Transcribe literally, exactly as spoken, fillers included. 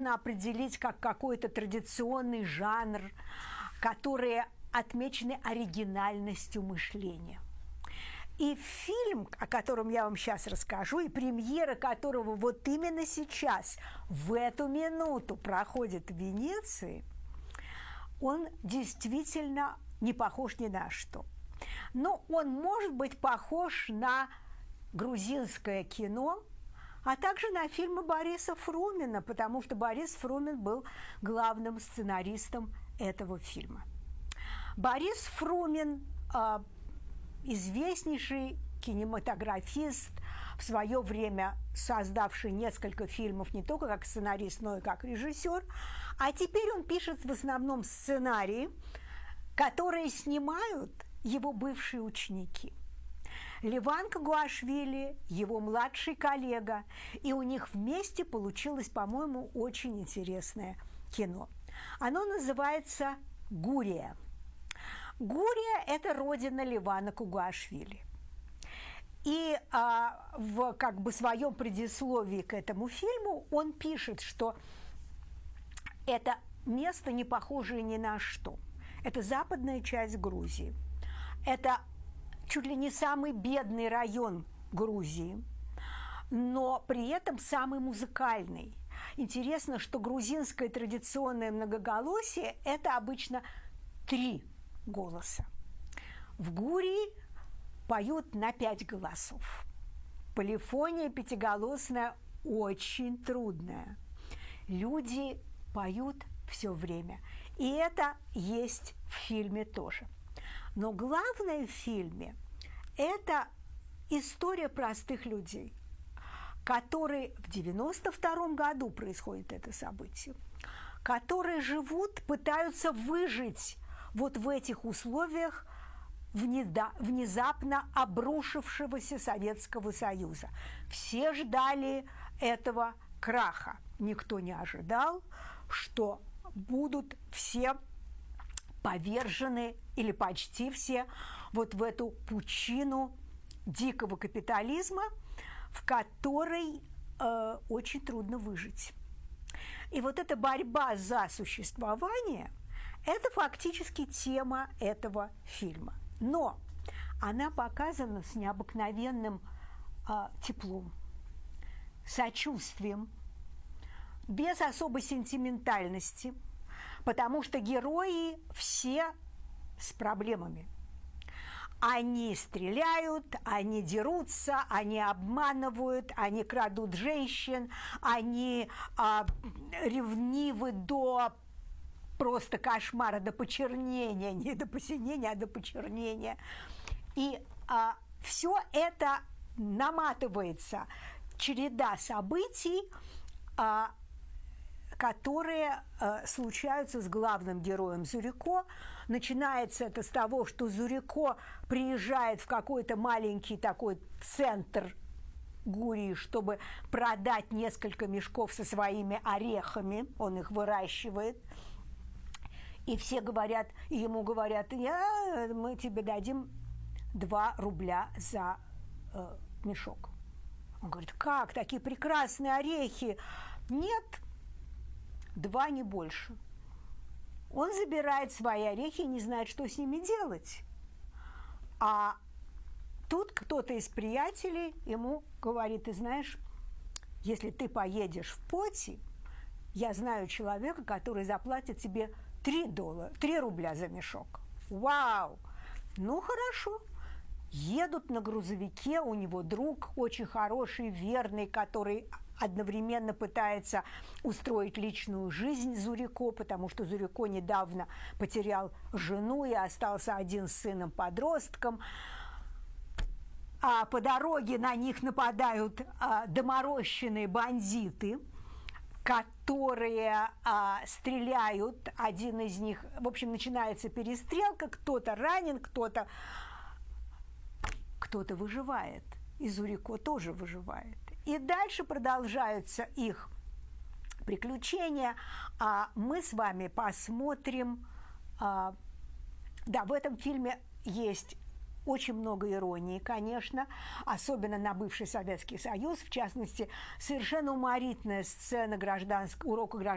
можно определить как какой-то традиционный жанр, которые отмечены оригинальностью мышления. И фильм, о котором я вам сейчас расскажу, и премьера которого вот именно сейчас, в эту минуту, проходит в Венеции, он действительно не похож ни на что. Но он может быть похож на грузинское кино, а также на фильмы Бориса Фрумина, потому что Борис Фрумин был главным сценаристом этого фильма. Борис Фрумин э, известнейший кинематографист, в свое время создавший несколько фильмов не только как сценарист, но и как режиссер, а теперь он пишет в основном сценарии, которые снимают его бывшие ученики. Леван Кагуашвили, его младший коллега, и у них вместе получилось, по-моему, очень интересное кино. Оно называется «Гурия». Гурия – это родина Левана Кагуашвили. И а, в как бы своем предисловии к этому фильму он пишет, что это место не похожее ни на что. Это западная часть Грузии. Это чуть ли не самый бедный район Грузии, но при этом самый музыкальный. Интересно, что грузинское традиционное многоголосие – это обычно три голоса. В Гурии поют на пять голосов. Полифония пятиголосная очень трудная. Люди поют все время. И это есть в фильме тоже. Но главное в фильме – это история простых людей, которые в девяносто втором году происходит это событие, которые живут, пытаются выжить вот в этих условиях внезапно обрушившегося Советского Союза. Все ждали этого краха. Никто не ожидал, что будут все повержены, или почти все, вот в эту пучину дикого капитализма, в которой э, очень трудно выжить. И вот эта борьба за существование – это фактически тема этого фильма. Но она показана с необыкновенным э, теплом, сочувствием, без особой сентиментальности, потому что герои все с проблемами. Они стреляют, они дерутся, они обманывают, они крадут женщин, они а, ревнивы до просто кошмара, до почернения, не до посинения, а до почернения. И а, все это наматывается, череда событий, а, которые э, случаются с главным героем Зурико. Начинается это с того, что Зурико приезжает в какой-то маленький такой центр Гурии, чтобы продать несколько мешков со своими орехами. Он их выращивает. И все говорят, и ему говорят: Я, мы тебе дадим два рубля за э, мешок. Он говорит: как, такие прекрасные орехи? Нет, два, не больше. Он забирает свои орехи и не знает, что с ними делать. А тут кто-то из приятелей ему говорит: ты знаешь, если ты поедешь в Поти, я знаю человека, который заплатит тебе три доллара, три рубля за мешок. Вау! Ну, хорошо. Едут на грузовике, у него друг очень хороший, верный, который одновременно пытается устроить личную жизнь Зурико, потому что Зурико недавно потерял жену и остался один с сыном-подростком. А по дороге на них нападают а, доморощенные бандиты, которые а, стреляют. Один из них, в общем, начинается перестрелка, кто-то ранен, кто-то кто-то выживает, и Зурико тоже выживает. И дальше продолжаются их приключения, а мы с вами посмотрим, а, да, в этом фильме есть очень много иронии, конечно, особенно на бывший Советский Союз, в частности, совершенно уморительная сцена гражданского, урока гражданского